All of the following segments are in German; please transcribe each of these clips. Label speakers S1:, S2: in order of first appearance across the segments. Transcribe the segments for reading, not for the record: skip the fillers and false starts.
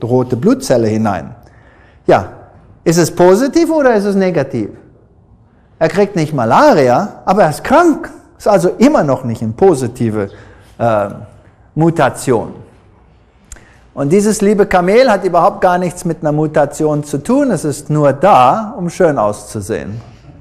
S1: rote Blutzelle hinein. Ja, ist es positiv oder ist es negativ? Er kriegt nicht Malaria, aber er ist krank. Ist also immer noch nicht eine positive Mutation. Und dieses liebe Kamel hat überhaupt gar nichts mit einer Mutation zu tun. Es ist nur da, um schön auszusehen.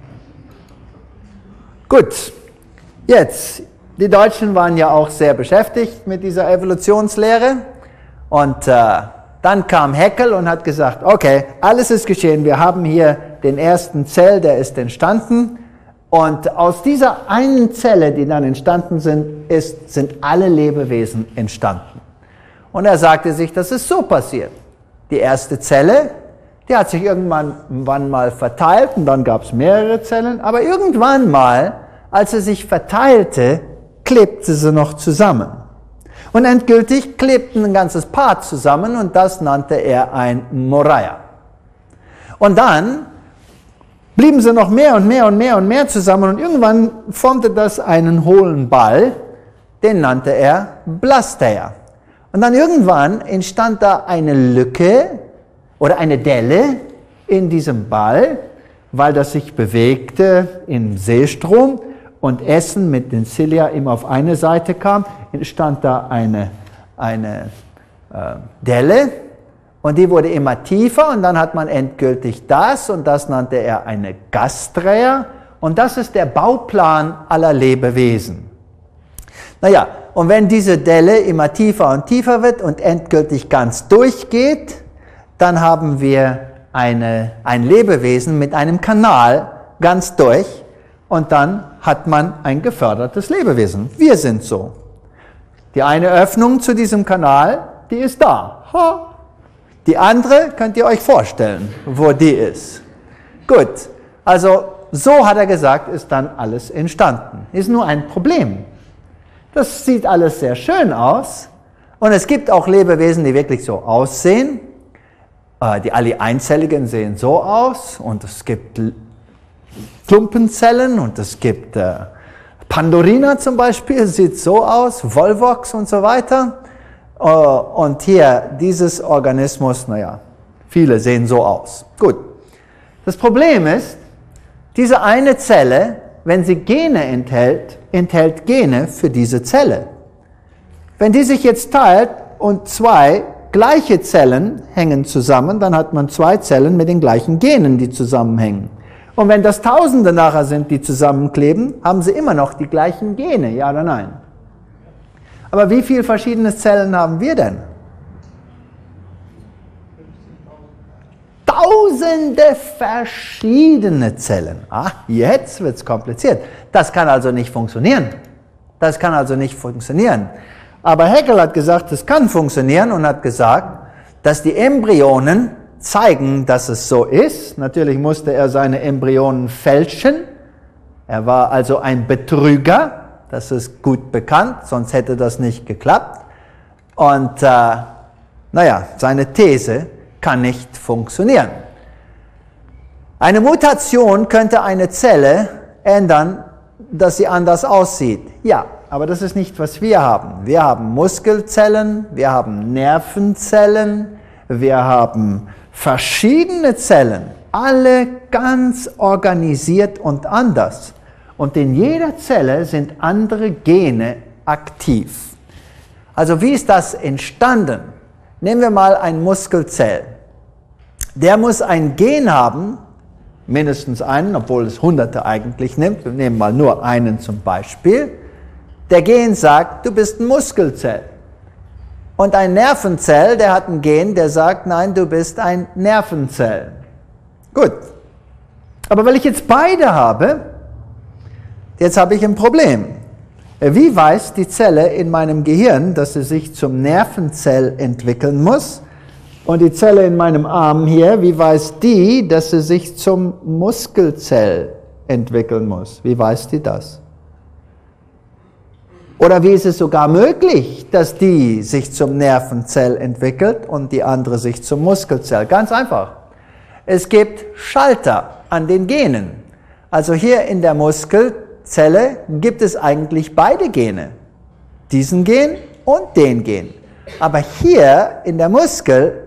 S1: Gut, jetzt, die Deutschen waren ja auch sehr beschäftigt mit dieser Evolutionslehre. Und dann kam Haeckel und hat gesagt, okay, alles ist geschehen. Wir haben hier den ersten Zell, der ist entstanden. Und aus dieser einen Zelle, die dann entstanden sind alle Lebewesen entstanden. Und er sagte sich, das ist so passiert. Die erste Zelle, die hat sich irgendwann mal verteilt und dann gab es mehrere Zellen. Aber irgendwann mal, als sie sich verteilte, klebte sie noch zusammen. Und endgültig klebten ein ganzes Paar zusammen und das nannte er ein Moraia. Und dann blieben sie noch mehr und mehr und mehr und mehr zusammen und irgendwann formte das einen hohlen Ball, den nannte er Blasteia. Und dann irgendwann entstand da eine Lücke oder eine Delle in diesem Ball, weil das sich bewegte im Seestrom und Essen mit den Cilia immer auf eine Seite kam, entstand da eine Delle und die wurde immer tiefer und dann hat man endgültig das und das nannte er eine Gasträa und das ist der Bauplan aller Lebewesen. Naja, und wenn diese Delle immer tiefer und tiefer wird und endgültig ganz durchgeht, dann haben wir ein Lebewesen mit einem Kanal ganz durch und dann hat man ein gefördertes Lebewesen. Wir sind so. Die eine Öffnung zu diesem Kanal, die ist da. Die andere könnt ihr euch vorstellen, wo die ist. Gut, also so hat er gesagt, ist dann alles entstanden. Ist nur ein Problem. Das sieht alles sehr schön aus und es gibt auch Lebewesen, die wirklich so aussehen. Die alle einzelligen sehen so aus und es gibt Klumpenzellen und es gibt Pandorina zum Beispiel, sieht so aus, Volvox und so weiter. Und hier dieses Organismus, naja, viele sehen so aus. Gut, das Problem ist, diese eine Zelle, wenn sie Gene enthält Gene für diese Zelle. Wenn die sich jetzt teilt und zwei gleiche Zellen hängen zusammen, dann hat man zwei Zellen mit den gleichen Genen, die zusammenhängen. Und wenn das Tausende nachher sind, die zusammenkleben, haben sie immer noch die gleichen Gene, ja oder nein? Aber wie viele verschiedene Zellen haben wir denn? Tausende verschiedene Zellen. Jetzt wird es kompliziert. Das kann also nicht funktionieren. Das kann also nicht funktionieren. Aber Haeckel hat gesagt, es kann funktionieren und hat gesagt, dass die Embryonen zeigen, dass es so ist. Natürlich musste er seine Embryonen fälschen. Er war also ein Betrüger. Das ist gut bekannt, sonst hätte das nicht geklappt. Und seine These kann nicht funktionieren. Eine Mutation könnte eine Zelle ändern, dass sie anders aussieht. Ja, aber das ist nicht, was wir haben. Wir haben Muskelzellen, wir haben Nervenzellen, wir haben verschiedene Zellen, alle ganz organisiert und anders. Und in jeder Zelle sind andere Gene aktiv. Also wie ist das entstanden? Nehmen wir mal ein Muskelzell. Der muss ein Gen haben, mindestens einen, obwohl es Hunderte eigentlich nimmt. Wir nehmen mal nur einen zum Beispiel. Der Gen sagt, du bist ein Muskelzell. Und ein Nervenzell, der hat ein Gen, der sagt, nein, du bist ein Nervenzell. Gut. Aber weil ich jetzt beide habe, jetzt habe ich ein Problem. Wie weiß die Zelle in meinem Gehirn, dass sie sich zum Nervenzell entwickeln muss? Und die Zelle in meinem Arm hier, wie weiß die, dass sie sich zum Muskelzell entwickeln muss? Wie weiß die das? Oder wie ist es sogar möglich, dass die sich zum Nervenzell entwickelt und die andere sich zum Muskelzell? Ganz einfach. Es gibt Schalter an den Genen. Also hier in der Muskelzelle gibt es eigentlich beide Gene. Diesen Gen und den Gen. Aber hier in der Muskel